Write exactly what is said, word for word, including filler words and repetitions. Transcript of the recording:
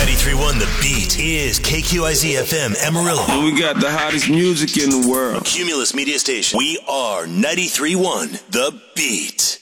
ninety-three point one The Beat is K Q I Z F M Amarillo. And we got the hottest music in the world. Cumulus Media Station. We are ninety-three point one The Beat.